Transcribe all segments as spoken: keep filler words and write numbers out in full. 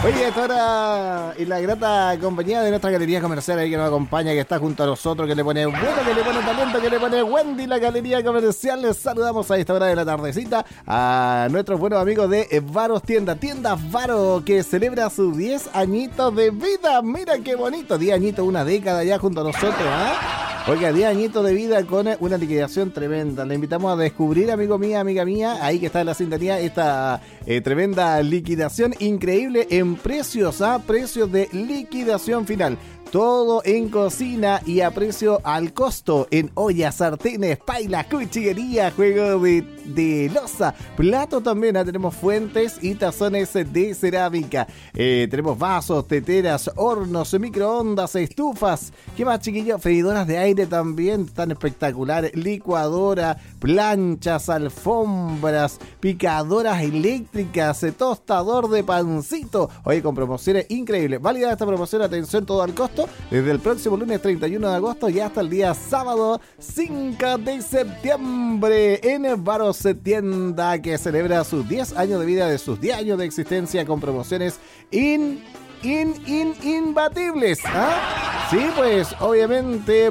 Oye, esta hora y la grata compañía de nuestra galería comercial ahí que nos acompaña, que está junto a nosotros, que le pone bueno, que le pone talento, que le pone Wendy, la galería comercial. Les saludamos a esta hora de la tardecita a nuestros buenos amigos de Varos Tienda, Tiendas Varo, que celebra sus diez añitos de vida. Mira qué bonito, diez añitos, una década ya junto a nosotros, ¿ah? ¿eh? Oiga, diez añitos de vida con una liquidación tremenda. Le invitamos a descubrir, amigo mío, amiga mía, ahí que está en la sintonía, esta eh, tremenda liquidación increíble en precios, ¿ah? Precios de liquidación final. Todo en cocina y a precio al costo, en ollas, sartenes, pailas, cuchillería, juego de, de loza, plato también, ¿eh? Tenemos fuentes y tazones de cerámica, eh, tenemos vasos, teteras, hornos, microondas, estufas, ¿qué más, chiquillos? Freidoras de aire también, tan espectaculares, licuadora, planchas, alfombras, picadoras eléctricas, tostador de pancito, oye, con promociones increíbles. Válida esta promoción, atención, todo al costo, desde el próximo lunes treinta y uno de agosto y hasta el día sábado cinco de septiembre en Varos Tienda, que celebra sus diez años de vida, de sus diez años de existencia, con promociones in, in, in, imbatibles, ¿ah? Sí, pues obviamente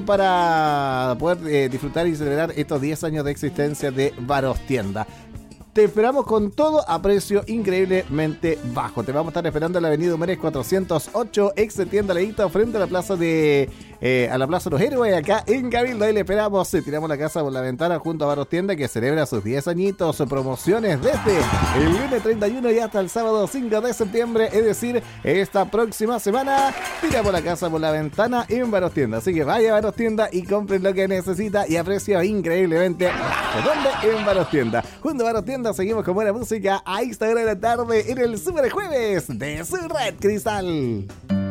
para poder eh, disfrutar y celebrar estos diez años de existencia de Varos Tienda. Te esperamos con todo a precio increíblemente bajo. Te vamos a estar esperando en la avenida Humérez cuatrocientos ocho, ex tienda Leito, frente a la plaza de eh, a la Plaza de los Héroes, acá en Cabildo. Ahí le esperamos. Tiramos la casa por la ventana junto a Varos Tienda, que celebra sus diez añitos. Promociones desde el lunes treinta y uno y hasta el sábado cinco de septiembre. Es decir, esta próxima semana. Tiramos la casa por la ventana en Varos Tienda. Así que vaya a Varos Tienda y compren lo que necesita y a precio increíblemente bajo. ¿Dónde? En Varos Tienda. Junto a Varos Tienda seguimos con buena música a esta hora de la tarde en el Super Jueves de su Red Cristal.